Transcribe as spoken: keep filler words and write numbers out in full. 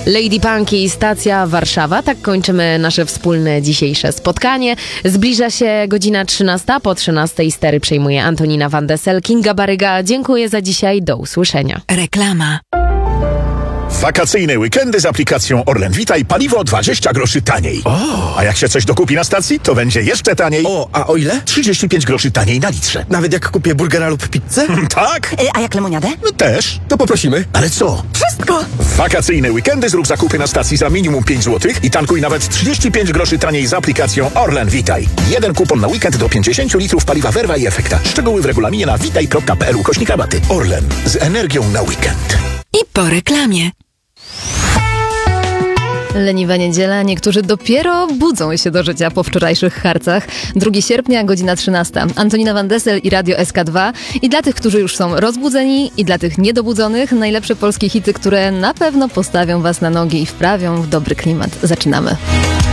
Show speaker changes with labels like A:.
A: Lady Punky, stacja Warszawa. Tak kończymy nasze wspólne dzisiejsze spotkanie. Zbliża się godzina trzynasta. Po trzynastej stery przejmuje Antonina Van Dessel. Kinga Baryga, dziękuję za dzisiaj. Do usłyszenia.
B: Reklama.
C: Wakacyjne weekendy z aplikacją Orlen Witaj, paliwo dwadzieścia groszy taniej.
D: O.
C: A jak się coś dokupi na stacji, to będzie jeszcze taniej.
D: O, a o ile?
C: trzydzieści pięć groszy taniej na litrze.
D: Nawet jak kupię burgera lub pizzę?
C: Tak?
E: Y, a jak lemoniadę?
C: My też.
D: To poprosimy.
C: Ale co?
E: Wszystko!
C: W wakacyjne weekendy zrób zakupy na stacji za minimum pięć złotych i tankuj nawet trzydzieści pięć groszy taniej z aplikacją Orlen Witaj. Jeden kupon na weekend do pięćdziesiąt litrów paliwa Verva i Efekta. Szczegóły w regulaminie na witaj kropka p l ukośnik rabaty. Orlen. Z energią na weekend.
B: I po reklamie.
F: Leniwa niedziela, niektórzy dopiero budzą się do życia po wczorajszych harcach. drugiego sierpnia, godzina trzynasta. Antonina Van Dessel i Radio S K dwa. I dla tych, którzy już są rozbudzeni, i dla tych niedobudzonych, najlepsze polskie hity, które na pewno postawią was na nogi i wprawią w dobry klimat. Zaczynamy.